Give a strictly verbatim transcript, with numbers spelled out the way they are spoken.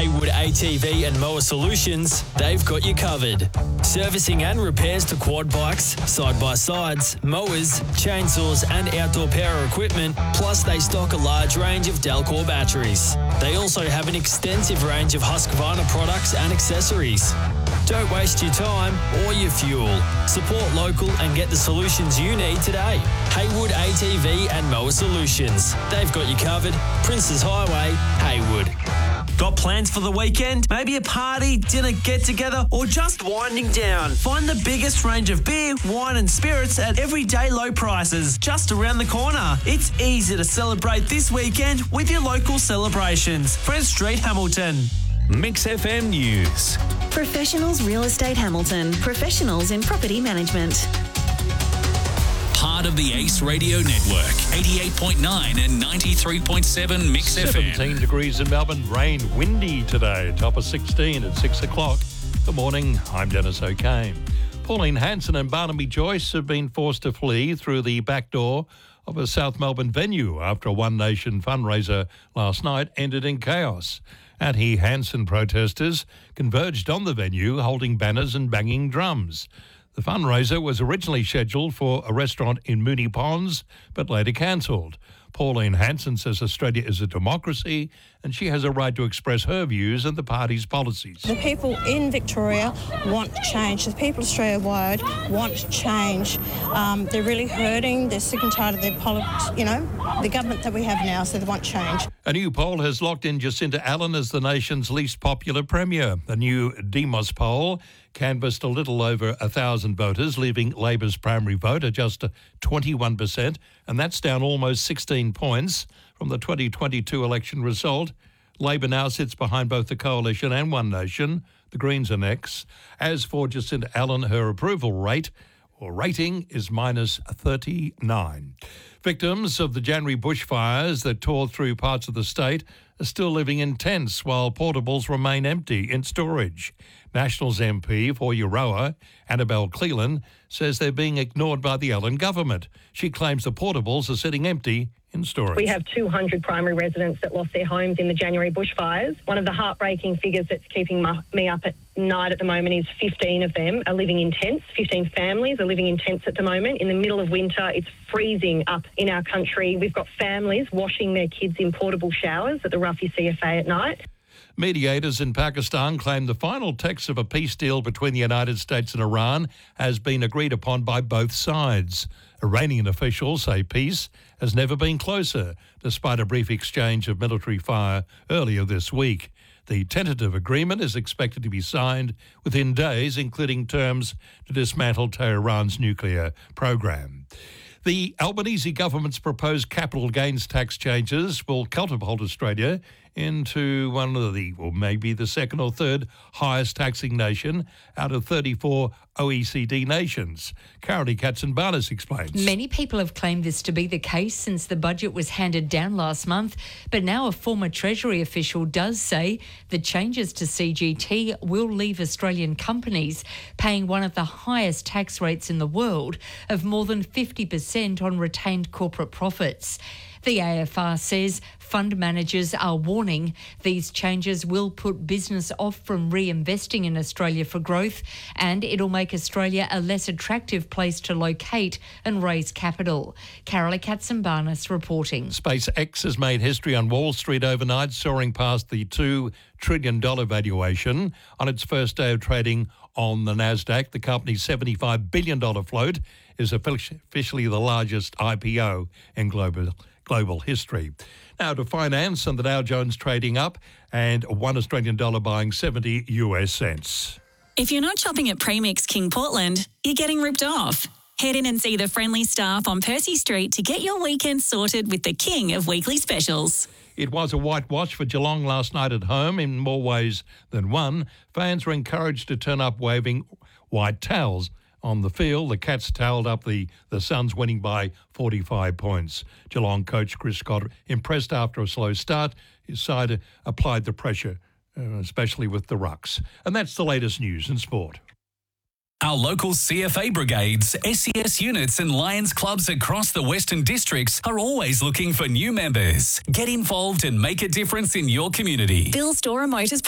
Haywood A T V and Mower Solutions, they've got you covered. Servicing and repairs to quad bikes, side-by-sides, mowers, chainsaws and outdoor power equipment, plus they stock a large range of Delcor batteries. They also have an extensive range of Husqvarna products and accessories. Don't waste your time or your fuel. Support local and get the solutions you need today. Haywood A T V and Mower Solutions. They've got you covered. Princes Highway, Haywood. Got plans for the weekend? Maybe a party, dinner, get-together, or just winding down? Find the biggest range of beer, wine and spirits at everyday low prices just around the corner. It's easy to celebrate this weekend with your local celebrations. Friends Street, Hamilton. Mix F M News. Professionals Real Estate Hamilton. Professionals in property management. Part of the Ace Radio Network, eighty-eight point nine and ninety-three point seven Mix F M. seventeen degrees in Melbourne, rain, windy today, top of sixteen at six o'clock. Good morning, I'm Dennis O'Kane. Pauline Hanson and Barnaby Joyce have been forced to flee through the back door of a South Melbourne venue after a One Nation fundraiser last night ended in chaos. Anti-Hanson protesters converged on the venue holding banners and banging drums. The fundraiser was originally scheduled for a restaurant in Moonee Ponds, but later cancelled. Pauline Hanson says Australia is a democracy and she has a right to express her views and the party's policies. The people in Victoria want change. The people Australia-wide want change. Um, they're really hurting. They're sick and tired of their politics, you know, the government that we have now, so they want change. A new poll has locked in Jacinta Allen as the nation's least popular premier. The new Demos poll canvassed a little over one thousand voters, leaving Labor's primary vote at just twenty-one percent, and that's down almost sixteen points from the twenty twenty-two election result. Labor now sits behind both the Coalition and One Nation. The Greens are next. As for Jacinta Allen, her approval rate or rating is minus thirty-nine. Victims of the January bushfires that tore through parts of the state are still living in tents while portables remain empty in storage. Nationals M P for Euroa, Annabelle Cleland, says they're being ignored by the Allen government. She claims the portables are sitting empty in storage. We have two hundred primary residents that lost their homes in the January bushfires. One of the heartbreaking figures that's keeping my, me up at night at the moment is fifteen of them are living in tents. fifteen families are living in tents at the moment. In the middle of winter, it's freezing up in our country. We've got families washing their kids in portable showers at the Roughy C F A at night. Mediators in Pakistan claim the final text of a peace deal between the United States and Iran has been agreed upon by both sides. Iranian officials say peace has never been closer, despite a brief exchange of military fire earlier this week. The tentative agreement is expected to be signed within days, including terms to dismantle Tehran's nuclear program. The Albanese government's proposed capital gains tax changes will catapult Australia into one of the, or maybe the second or third highest taxing nation out of thirty-four O E C D nations. Carolee Katzenbarnis explains. Many people have claimed this to be the case since the budget was handed down last month, but now a former Treasury official does say the changes to C G T will leave Australian companies paying one of the highest tax rates in the world of more than fifty percent on retained corporate profits. The A F R says fund managers are warning these changes will put business off from reinvesting in Australia for growth, and it'll make Australia a less attractive place to locate and raise capital. Carolee Katzenbarnis reporting. SpaceX has made history on Wall Street overnight, soaring past the two trillion dollars valuation on its first day of trading on the Nasdaq. The company's seventy-five billion dollars float is officially the largest I P O in global global history. Now to finance, and the Dow Jones trading up and one Australian dollar buying seventy U S cents. If you're not shopping at Premix King Portland, you're getting ripped off. Head in and see the friendly staff on Percy Street to get your weekend sorted with the king of weekly specials. It was a whitewash for Geelong last night at home in more ways than one. Fans were encouraged to turn up waving white towels on the field. The Cats towelled up the, the Suns, winning by forty-five points. Geelong coach Chris Scott impressed after a slow start. His side applied the pressure, uh, especially with the rucks. And that's the latest news in sport. Our local C F A brigades, S E S units and Lions clubs across the Western Districts are always looking for new members. Get involved and make a difference in your community. Bill Storer Motors